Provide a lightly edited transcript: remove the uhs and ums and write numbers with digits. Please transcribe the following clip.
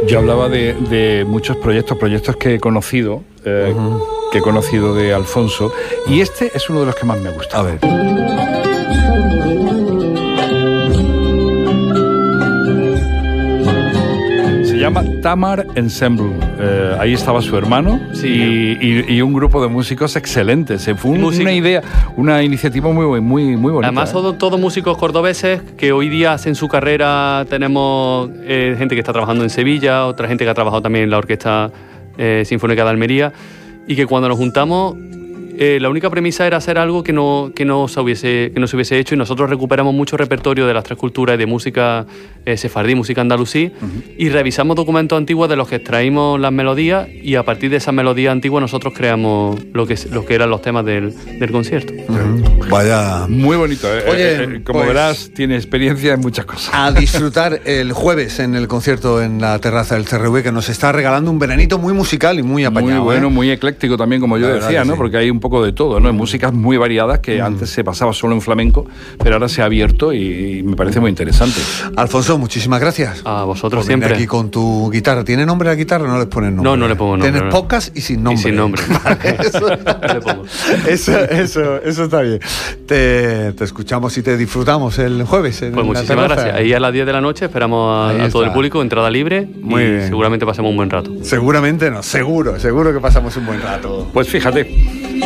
Yo hablaba de muchos proyectos que he conocido, de Alfonso, y este es uno de los que más me gusta. A ver. Se llama Tamar Ensemble. Ahí estaba su hermano, sí, y un grupo de músicos excelentes. Fue una iniciativa muy bonita. Además, son todos músicos cordobeses que hoy día hacen su carrera. Tenemos gente que está trabajando en Sevilla, otra gente que ha trabajado también en la Orquesta Sinfónica de Almería, y que cuando nos juntamos, la única premisa era hacer algo que no se hubiese hecho, y nosotros recuperamos mucho repertorio de las tres culturas, de música sefardí, música andalusí, y revisamos documentos antiguos de los que extraímos las melodías, y a partir de esas melodías antiguas nosotros creamos lo que eran los temas del concierto. Vaya. Muy bonito. Oye, como verás, tiene experiencia en muchas cosas. A disfrutar el jueves en el concierto en la terraza del CRV, que nos está regalando un veranito muy musical y muy apañado. Muy bueno, muy ecléctico también, como yo decía, ¿no? Sí. Porque hay un poco de todo, ¿no? Hay músicas muy variadas que antes se pasaba solo en flamenco, pero ahora se ha abierto y me parece muy interesante. Alfonso, muchísimas gracias. A vosotros siempre. siempre. Aquí con tu guitarra. ¿Tiene nombre la guitarra o no les pones nombre? No le pongo nombre. Tienes pocas y sin nombre. Y sin nombre. Vale, eso está bien. Te escuchamos y te disfrutamos el jueves. Pues muchísimas gracias. Ahí a las 10 de la noche esperamos a todo el público, entrada libre. Muy bien. Seguramente pasemos un buen rato. Seguramente no, seguro que pasamos un buen rato. Pues fíjate.